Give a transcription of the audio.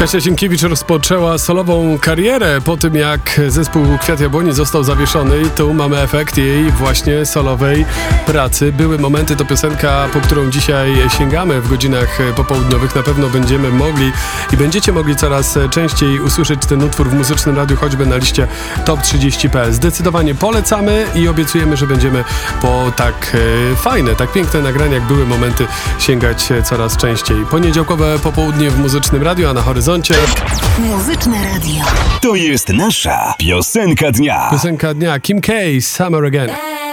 Kasia Zienkiewicz rozpoczęła solową karierę po tym, jak zespół Kwiat Jabłoni został zawieszony i tu mamy efekt jej właśnie solowej pracy. Były momenty, to piosenka, po którą dzisiaj sięgamy w godzinach popołudniowych. Na pewno będziemy mogli i będziecie mogli coraz częściej usłyszeć ten utwór w Muzycznym Radiu, choćby na liście Top 30.pl. Zdecydowanie polecamy i obiecujemy, że będziemy po tak fajne, tak piękne nagrania, jak były momenty, sięgać coraz częściej. Poniedziałkowe popołudnie w Muzycznym Radiu, a na horyzoncie Muzyczne Radio. To jest nasza piosenka dnia. Piosenka dnia Kim K, Summer Again.